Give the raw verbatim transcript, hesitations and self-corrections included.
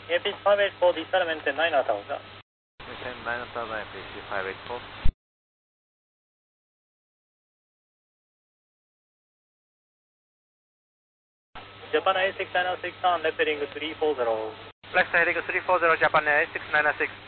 A P five eight four, descend maintain nine at Alpha. Maintain nine at Alpha, A P C five eight four. Japan A six nine six on left heading three four zero. Left heading three four zero, Japan A six nine six.